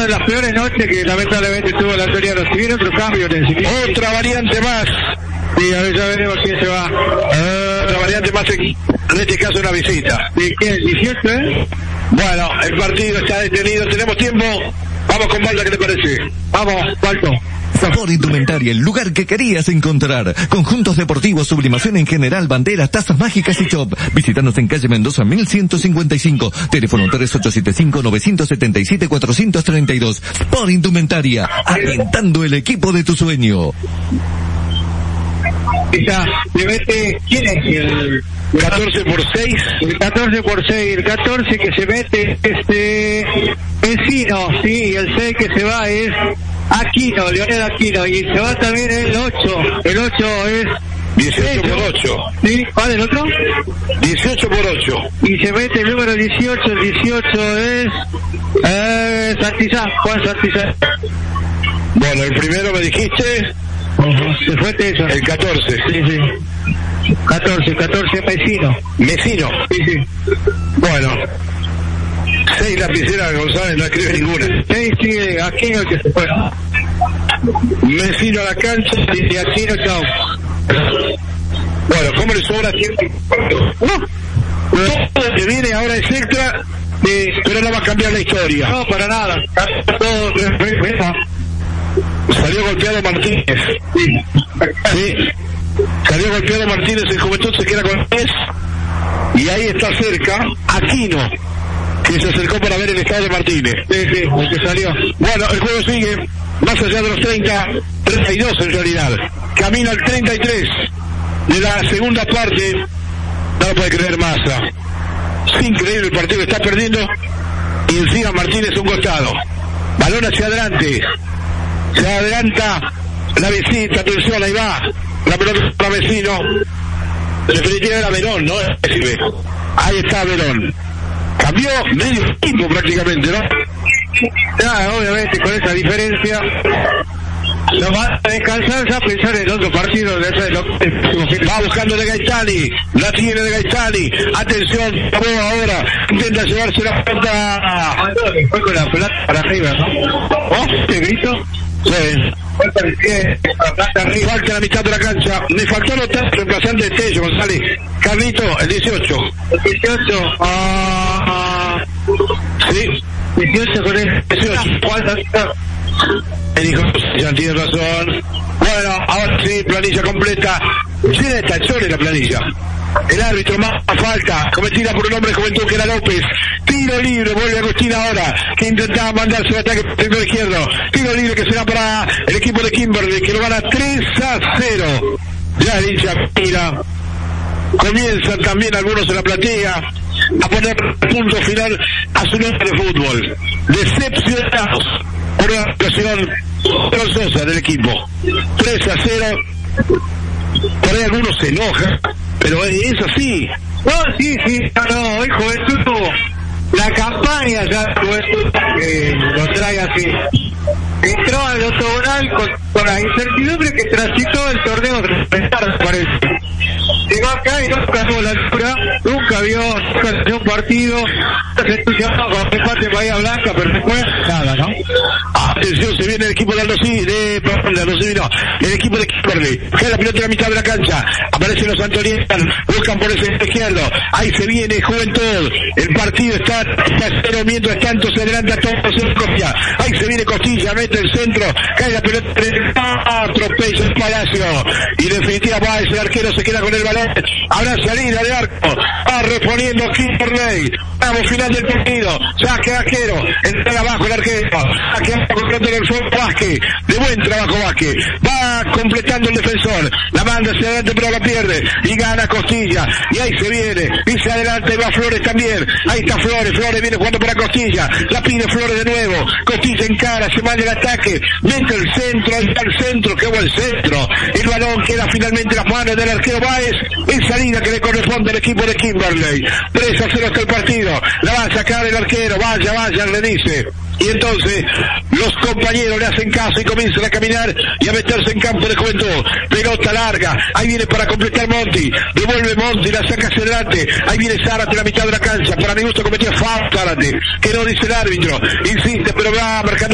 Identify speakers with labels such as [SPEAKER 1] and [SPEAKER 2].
[SPEAKER 1] de las peores noches que lamentablemente tuvo la Torino. Si viene otro cambio,
[SPEAKER 2] otra variante más.
[SPEAKER 1] Sí, a ver, ya veremos quién se va.
[SPEAKER 2] Otra variante más, en este caso una visita.
[SPEAKER 1] ¿De quién? ¿18,
[SPEAKER 2] Bueno, el partido está detenido, tenemos tiempo. Vamos con Balta, ¿qué te parece?
[SPEAKER 1] Vamos, Balto.
[SPEAKER 3] Sabor Indumentaria, el lugar que querías encontrar. Conjuntos deportivos, sublimación en general, banderas, tazas mágicas y shop. Visítanos en calle Mendoza 1155. Teléfono 3875-977-432. Sport Indumentaria, alentando el equipo de tu sueño.
[SPEAKER 1] Ya, le mete, ¿quién es el
[SPEAKER 2] 14x6?
[SPEAKER 1] El 14x6, el 14 que se mete Vecino, sí, el 6 que se va es Aquino, Leonel Aquino, y se va también el 8 es
[SPEAKER 2] 18x8.
[SPEAKER 1] ¿Sí? ¿Cuál el otro?
[SPEAKER 2] 18x8.
[SPEAKER 1] Y se mete el número 18, el 18 es Santillán, Juan Santillán.
[SPEAKER 2] Bueno, el primero me dijiste.
[SPEAKER 1] Se fue eso.
[SPEAKER 2] El 14.
[SPEAKER 1] Sí. 14 Mesino. Sí.
[SPEAKER 2] Bueno. 6 lapiceras de González, no escribe ninguna.
[SPEAKER 1] 6 sigue Aquino que se fue.
[SPEAKER 2] Mesino a la cancha y Aquino, chao. Bueno, ¿cómo le sobra tiempo? Todo lo que viene ahora es extra, pero no va a cambiar la historia.
[SPEAKER 1] No, para nada. Todo
[SPEAKER 2] salió golpeado Martínez. Sí. Salió golpeado Martínez, el Juventud se queda con 10. Y ahí está cerca Aquino, que se acercó para ver el estado de Martínez.
[SPEAKER 1] Sí, el que salió.
[SPEAKER 2] Bueno, el juego sigue, más allá de los 32 en realidad. Camina al 33 de la segunda parte. No lo puede creer Massa. Es increíble el partido que está perdiendo. Y encima Martínez un costado. Balón hacia adelante. Se adelanta la visita, atención, ahí va. La pelota para Vecino. En definitiva era Verón, ¿no? Ahí está Verón. Cambió medio tiempo prácticamente, ¿no?
[SPEAKER 1] Ya, obviamente, con esa diferencia. Lo va a descansar ya, pensar en otro partido de ese.
[SPEAKER 2] Va buscando de Gaetani. La tiene de Gaetani. Atención, ahora. Intenta llevarse la pelota.
[SPEAKER 1] Fue con la pelota para arriba, ¿no?
[SPEAKER 2] ¿Oh?
[SPEAKER 1] ¿Te grito?
[SPEAKER 2] Sí. Falta la mitad de la cancha. Me faltó notar el reemplazante de Tello, González. Carlito, el 18.
[SPEAKER 1] El 18.
[SPEAKER 2] Sí.
[SPEAKER 1] 18 con el 18.
[SPEAKER 2] Me dijo, ya tiene razón. Bueno, ahora sí, planilla completa. Llena de tachones la planilla. El árbitro más falta, cometida por un hombre de Juventud que era López. Tiro libre, vuelve Agustín ahora, que intentaba mandarse el ataque por el sector izquierdo. Tiro libre que será para el equipo de Kimberley, que lo gana 3-0. Ya el hincha mira. Comienzan también algunos en la platea a poner punto final a su noche de fútbol. Decepcionados por una actuación vergonzosa del equipo. 3-0. Por ahí algunos se enojan, pero es así.
[SPEAKER 1] No, sí, no, hoy Juventud tuvo la campaña ya Juventud lo trae así. Entró al octogonal con la incertidumbre que transitó el torneo de parece. Llegó acá y nunca tuvo la altura, nunca vio un partido, se entusiasmó con el empate de Bahía Blanca, pero después nada, ¿no?
[SPEAKER 2] Atención, se viene el equipo de Aldosí, el equipo de Kimberley, que es la pelota en la mitad de la cancha, aparecen los antonianos, buscan por el sector izquierdo, ahí se viene Juventud, el partido está cero, mientras tanto se adelanta todo se copia, ahí se viene Costilla, mete el centro, cae la pelota, atropella el Palacio, y en definitiva va el arquero, se queda con el balón, habrá salida de arco, va reponiendo Kimberley, vamos, final del partido, saque arquero, entra abajo el arquero, saque abajo completando el fuego Vázquez, de buen trabajo Vázquez, va completando el defensor, la manda hacia adelante pero la pierde, y gana Costilla, y ahí se viene, y se adelanta y va Flores también, ahí está Flores viene jugando para Costilla, la pide Flores de nuevo, Costilla encara, se manda el ataque, mete el centro, ahí está el centro, qué buen centro, el balón queda finalmente en las manos del arquero Báez, en salida que le corresponde al equipo de Kimberley, 3-0 hasta el partido, la va a sacar el arquero, vaya, le dice. Y entonces los compañeros le hacen caso y comienzan a caminar y a meterse en campo de Juventud. Pelota larga, ahí viene para completar Monti, devuelve Monti, la saca hacia adelante, ahí viene Zárate en la mitad de la cancha, para mi gusto cometió falta Zárate, que no dice el árbitro, insiste pero va marcando